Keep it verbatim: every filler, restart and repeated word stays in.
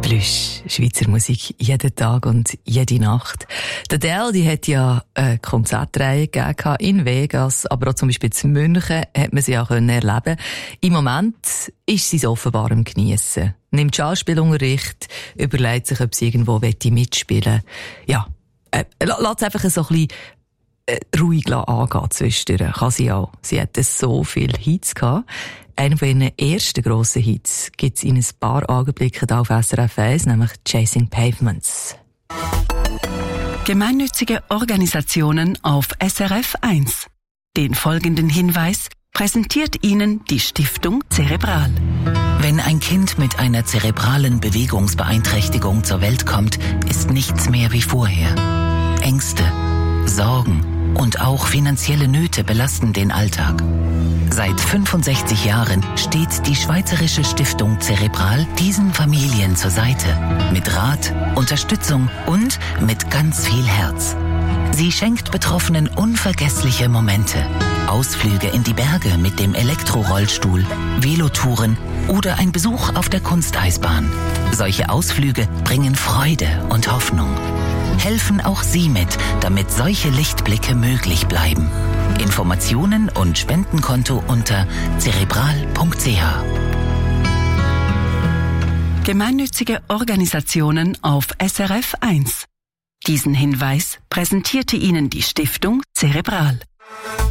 Plüsch, Schweizer Musik jeden Tag und jede Nacht. Der Adele, die hat ja eine Konzertreihe gegeben in Vegas, aber auch zum Beispiel in München hat man sie auch erleben können. Im Moment ist sie es offenbar am Geniessen. Nimmt Schauspielunterricht, überlegt sich, ob sie irgendwo mitspielen will. Ja, äh, lass es einfach so ein bisschen äh, ruhig angehen zwischendurch. Kann sie auch. Sie hat so viele Hits gehabt. Einer von ihren ersten grossen Hits gibt es in ein paar Augenblicken auf S R F eins, nämlich Chasing Pavements. Gemeinnützige Organisationen auf S R F eins. Den folgenden Hinweis präsentiert Ihnen die Stiftung Cerebral. Wenn ein Kind mit einer zerebralen Bewegungsbeeinträchtigung zur Welt kommt, ist nichts mehr wie vorher. Ängste, Sorgen und auch finanzielle Nöte belasten den Alltag. Seit fünfundsechzig Jahren steht die Schweizerische Stiftung Cerebral diesen Familien zur Seite. Mit Rat, Unterstützung und mit ganz viel Herz. Sie schenkt Betroffenen unvergessliche Momente. Ausflüge in die Berge mit dem Elektrorollstuhl, Velotouren oder ein Besuch auf der Kunsteisbahn. Solche Ausflüge bringen Freude und Hoffnung. Helfen auch Sie mit, damit solche Lichtblicke möglich bleiben. Informationen und Spendenkonto unter cerebral punkt c h. Gemeinnützige Organisationen auf S R F eins. Diesen Hinweis präsentierte Ihnen die Stiftung Cerebral.